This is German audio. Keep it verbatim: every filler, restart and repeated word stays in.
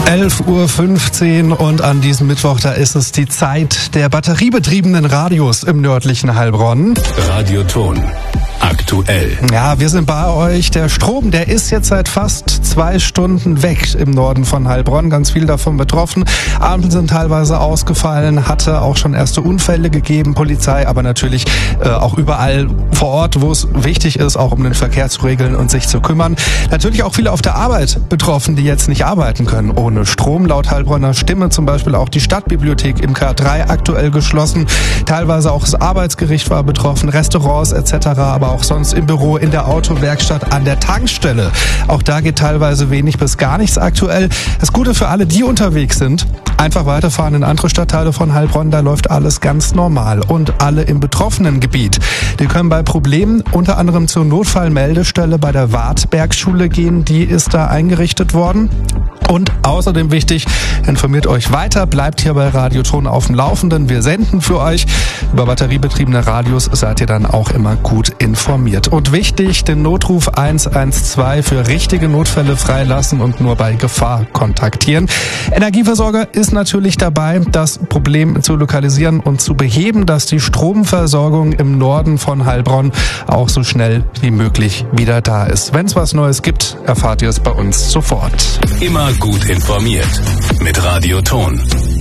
elf Uhr fünfzehn und an diesem Mittwoch, da ist es die Zeit der batteriebetriebenen Radios im nördlichen Heilbronn. Radioton. Aktuell. Ja, wir sind bei euch. Der Strom, der ist jetzt seit fast zwei Stunden weg im Norden von Heilbronn. Ganz viel davon betroffen. Ampeln sind teilweise ausgefallen, hatte auch schon erste Unfälle gegeben. Polizei, aber natürlich äh, auch überall vor Ort, wo es wichtig ist, auch um den Verkehr zu regeln und sich zu kümmern. Natürlich auch viele auf der Arbeit betroffen, die jetzt nicht arbeiten können ohne Strom. Laut Heilbronner Stimme zum Beispiel auch die Stadtbibliothek im K drei aktuell geschlossen. Teilweise auch das Arbeitsgericht war betroffen, Restaurants et cetera, aber auch sonst im Büro, in der Autowerkstatt, an der Tankstelle. Auch da geht teilweise wenig bis gar nichts aktuell. Das Gute für alle, die unterwegs sind, einfach weiterfahren in andere Stadtteile von Heilbronn, da läuft alles ganz normal. Und alle im betroffenen Gebiet, die können bei Problemen unter anderem zur Notfallmeldestelle bei der Wartbergschule gehen, die ist da eingerichtet worden. Und außerdem wichtig, informiert euch weiter, bleibt hier bei Radioton auf dem Laufenden. Wir senden für euch. Über batteriebetriebene Radios seid ihr dann auch immer gut informiert. Und wichtig, den Notruf eins eins zwei für richtige Notfälle freilassen und nur bei Gefahr kontaktieren. Energieversorger ist natürlich dabei, das Problem zu lokalisieren und zu beheben, dass die Stromversorgung im Norden von Heilbronn auch so schnell wie möglich wieder da ist. Wenn es was Neues gibt, erfahrt ihr es bei uns sofort. Immer gut informiert mit Radioton.